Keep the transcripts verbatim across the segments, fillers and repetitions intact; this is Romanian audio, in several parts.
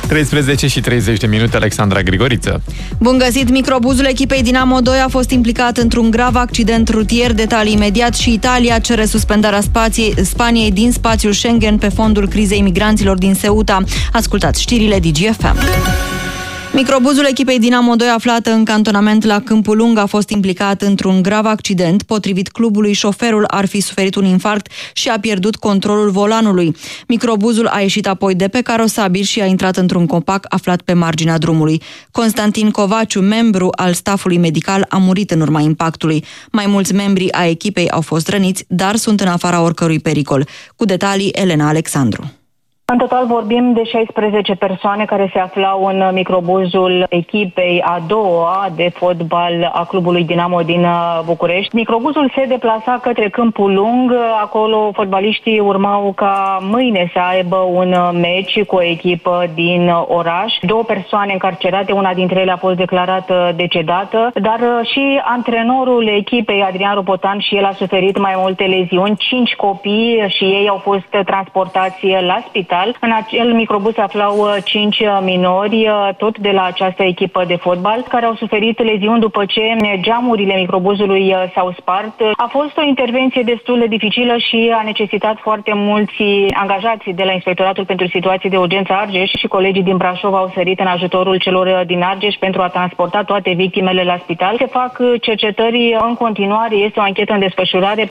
treisprezece și treizeci de minute, Alexandra Grigoriță. Bun găsit! Microbuzul echipei Dinamo doi a fost implicat într-un grav accident rutier. Detalii imediat. Și Italia cere suspendarea spației, Spaniei din spațiul Schengen pe fondul crizei migranților din Ceuta. Ascultați știrile D G F M. Microbuzul echipei Dinamo doi, aflată în cantonament la Câmpul Lung, a fost implicat într-un grav accident. Potrivit clubului, șoferul ar fi suferit un infarct și a pierdut controlul volanului. Microbuzul a ieșit apoi de pe carosabil și a intrat într-un copac aflat pe marginea drumului. Constantin Covaciu, membru al stafului medical, a murit în urma impactului. Mai mulți membri ai echipei au fost răniți, dar sunt în afara oricărui pericol. Cu detalii, Elena Alexandru. În total vorbim de șaisprezece persoane care se aflau în microbuzul echipei a doua de fotbal a clubului Dinamo din București. Microbuzul se deplasa către Câmpul Lung. Acolo fotbaliștii urmau ca mâine să aibă un meci cu o echipă din oraș. Două persoane încarcerate, una dintre ele a fost declarată decedată, dar și antrenorul echipei, Adrian Ropotan, și el a suferit mai multe leziuni. Cinci copii și ei au fost transportați la spital. În acel microbuz se aflau cinci minori, tot de la această echipă de fotbal, care au suferit leziuni după ce geamurile microbuzului s-au spart. A fost o intervenție destul de dificilă și a necesitat foarte mulți angajați de la Inspectoratul pentru Situații de Urgență Argeș și colegii din Brașov au sărit în ajutorul celor din Argeș pentru a transporta toate victimele la spital. Se fac cercetări în continuare, este o anchetă în desfășurare.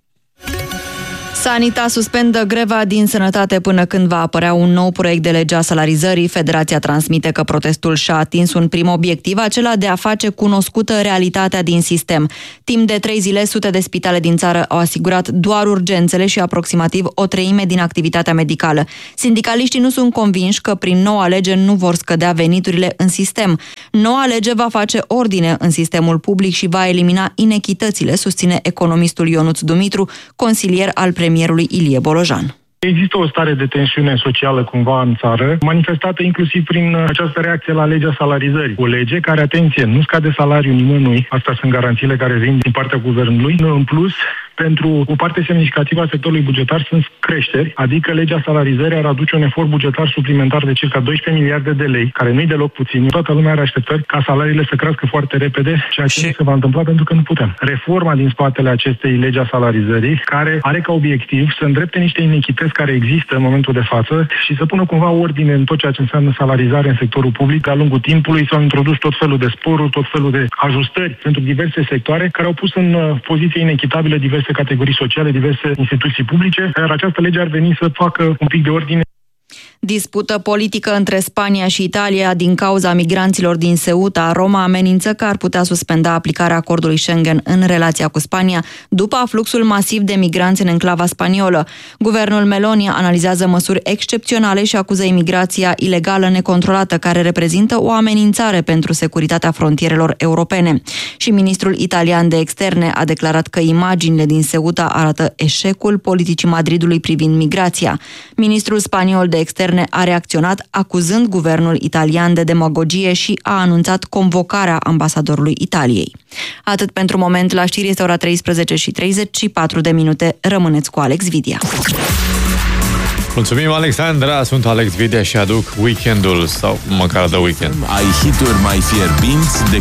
Sanita suspendă greva din sănătate până când va apărea un nou proiect de lege a salarizării. Federația transmite că protestul și-a atins un prim obiectiv, acela de a face cunoscută realitatea din sistem. Timp de trei zile, sute de spitale din țară au asigurat doar urgențele și aproximativ o treime din activitatea medicală. Sindicaliștii nu sunt convinși că prin noua lege nu vor scădea veniturile în sistem. Noua lege va face ordine în sistemul public și va elimina inechitățile, susține economistul Ionuț Dumitru, consilier al premierului Ilie Bolojan. Există o stare de tensiune socială cumva în țară, manifestată inclusiv prin această reacție la legea salarizării. O lege care, atenție, nu scade salariul nimănui, astea sunt garanțiile care vin din partea guvernului. În plus, pentru o parte semnificativă a sectorului bugetar sunt creșteri, adică legea salarizării ar aduce un efort bugetar suplimentar de circa doisprezece miliarde de lei, care nu-i deloc puțin. Toată lumea are așteptări ca salariile să crească foarte repede, ceea ce și... nu se va întâmpla pentru că nu putem. Reforma din spatele acestei legi a salarizării, care are ca obiectiv să îndrepte niște inechități care există în momentul de față și să pună cumva ordine în tot ceea ce înseamnă salarizare în sectorul public. De-a lungul timpului s-au introdus tot felul de sporuri, tot felul de ajustări pentru diverse sectoare care au pus în poziție inechitabilă diverse categorii sociale, diverse instituții publice, iar această lege ar veni să facă un pic de ordine. Dispută politică între Spania și Italia din cauza migranților din Ceuta. Roma amenință că ar putea suspenda aplicarea acordului Schengen în relația cu Spania după afluxul masiv de migranți în enclava spaniolă. Guvernul Meloni analizează măsuri excepționale și acuză imigrația ilegală necontrolată, care reprezintă o amenințare pentru securitatea frontierelor europene. Și ministrul italian de externe a declarat că imaginile din Ceuta arată eșecul politicii Madridului privind migrația. Ministrul spaniol de externe a reacționat acuzând guvernul italian de demagogie și a anunțat convocarea ambasadorului Italiei. Atât pentru moment, la știri este ora treisprezece și treizeci și patru de minute. Rămâneți cu Alex Vidia. Mulțumim, Alexandra, sunt Alex Vidia și aduc weekendul sau măcar de weekend. Ai hituri mai fierbinți de